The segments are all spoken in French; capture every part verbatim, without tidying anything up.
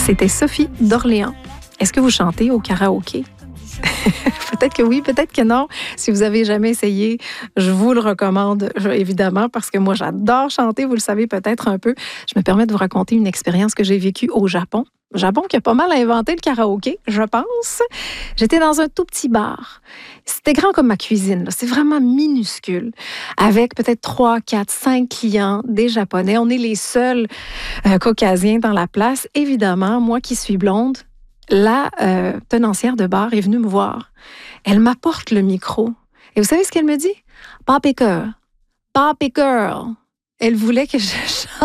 C'était Sophie d'Orléans. Est-ce que vous chantez au karaoké? Peut-être que oui, peut-être que non. Si vous avez jamais essayé, je vous le recommande évidemment parce que moi, j'adore chanter, vous le savez peut-être un peu. Je me permets de vous raconter une expérience que j'ai vécue au Japon. Japon qui a pas mal inventé le karaoké, je pense. J'étais dans un tout petit bar. C'était grand comme ma cuisine, là. C'est vraiment minuscule. Avec peut-être trois, quatre, cinq clients, des Japonais. On est les seuls euh, Caucasiens dans la place. Évidemment, moi qui suis blonde, la euh, tenancière de bar est venue me voir. Elle m'apporte le micro. Et vous savez ce qu'elle me dit? Poppy girl, Poppy girl. Elle voulait que je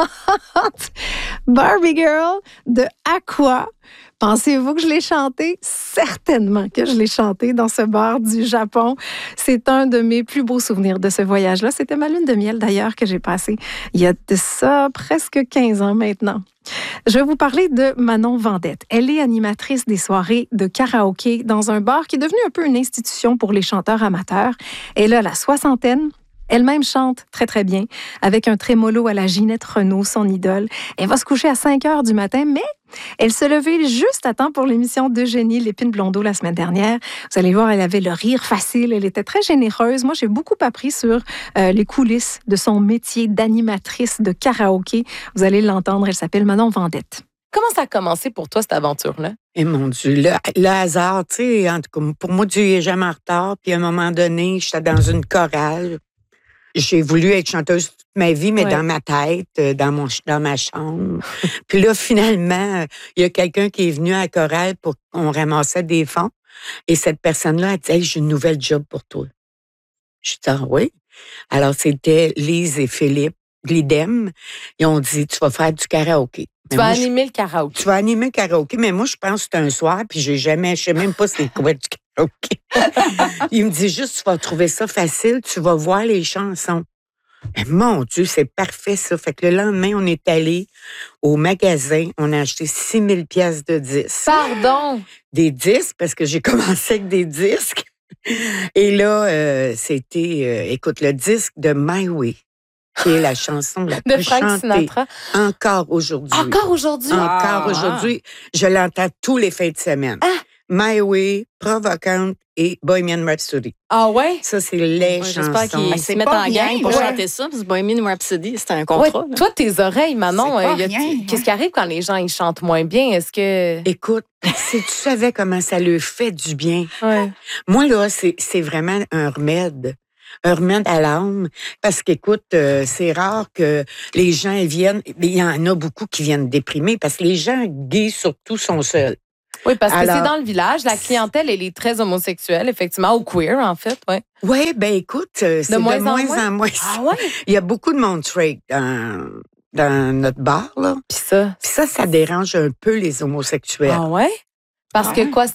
chante Barbie Girl de Aqua. Pensez-vous que je l'ai chanté? Certainement que je l'ai chanté dans ce bar du Japon. C'est un de mes plus beaux souvenirs de ce voyage-là. C'était ma lune de miel d'ailleurs que j'ai passée il y a de ça presque quinze ans maintenant. Je vais vous parler de Manon Vendette. Elle est animatrice des soirées de karaoké dans un bar qui est devenu un peu une institution pour les chanteurs amateurs. Elle a la soixantaine. Elle-même chante très, très bien, avec un trémolo à la Ginette Renault, son idole. Elle va se coucher à cinq heures du matin, mais elle se levait juste à temps pour l'émission d'Eugénie Lépine-Blondeau la semaine dernière. Vous allez voir, elle avait le rire facile, elle était très généreuse. Moi, j'ai beaucoup appris sur euh, les coulisses de son métier d'animatrice de karaoké. Vous allez l'entendre, elle s'appelle Manon Vendette. Comment ça a commencé pour toi, cette aventure-là? Eh mon Dieu, le, le hasard, tu sais, en tout cas, pour moi, Dieu n'est jamais en retard. Puis à un moment donné, j'étais dans une chorale. J'ai voulu être chanteuse toute ma vie, mais ouais. dans ma tête, dans, mon, dans ma chambre. Puis là, finalement, il y a quelqu'un qui est venu à la chorale pour qu'on ramassait des fonds. Et cette personne-là a dit hey, « j'ai une nouvelle job pour toi ». Je dis « ah oui ». Alors, c'était Lise et Philippe Glidem. Ils ont dit « tu vas faire du karaoké ». Tu vas animer je, le karaoké. Tu vas animer le karaoké, mais moi, je pense que c'est un soir, puis j'ai jamais, je sais même pas c'est quoi du karaoké. Il me dit juste, tu vas trouver ça facile, tu vas voir les chansons. Mais mon Dieu, c'est parfait ça. Fait que le lendemain, on est allé au magasin, on a acheté six mille piastres de disques. Pardon? Des disques, parce que j'ai commencé avec des disques. Et là, euh, c'était, euh, écoute, le disque de My Way. Qui est la chanson la de plus Frank chantée Sinatra. Encore aujourd'hui. Encore aujourd'hui? Encore ah, aujourd'hui. Je l'entends tous les fins de semaine. Ah. My Way, Provocante et Bohemian Rhapsody. Ah ouais? Ça, c'est les ouais, chansons. J'espère qu'ils se mettent en gang pour ouais. chanter ça, parce que Bohemian Rhapsody, c'était un contrat. Ouais, toi, tes oreilles, Manon, euh, y a, rien, qu'est-ce ouais. qui arrive quand les gens ils chantent moins bien? Est-ce que... Écoute, si tu savais comment ça leur fait du bien. Ouais. Moi, là, c'est, c'est vraiment un remède. Un remède à l'âme, parce qu'écoute, euh, c'est rare que les gens ils viennent, il y en a beaucoup qui viennent déprimés, parce que les gens gays, surtout, sont seuls. Oui, parce Alors, que c'est dans le village, la clientèle, elle est très homosexuelle, effectivement, ou queer, en fait, oui. Oui, bien écoute, c'est de, de moins, moins en moins. En moins. Ah ouais? Il y a beaucoup de monde straight dans, dans notre bar, là. Puis ça? Puis ça, ça dérange un peu les homosexuels. Ah ouais? Parce ah que ouais. quoi,